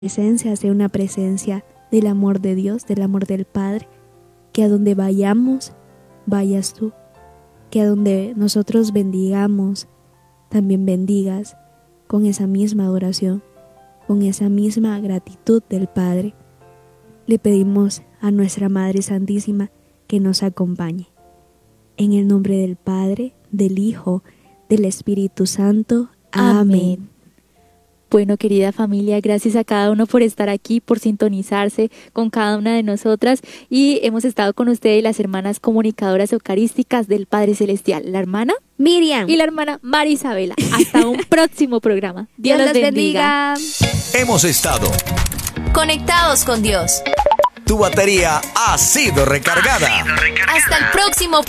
presencia sea una presencia del amor de Dios, del amor del Padre, que a donde vayamos, vayas tú, que a donde nosotros bendigamos, también bendigas con esa misma adoración, con esa misma gratitud del Padre. Le pedimos a nuestra Madre Santísima que nos acompañe. En el nombre del Padre, del Hijo, del Espíritu Santo. Amén. Bueno, querida familia, gracias a cada uno por estar aquí, por sintonizarse con cada una de nosotras, y hemos estado con ustedes las hermanas comunicadoras eucarísticas del Padre Celestial, la hermana Miriam y la hermana María Isabela. Hasta un próximo programa. Dios los bendiga. Hemos estado conectados con Dios. Tu batería ha sido recargada. Hasta el próximo programa.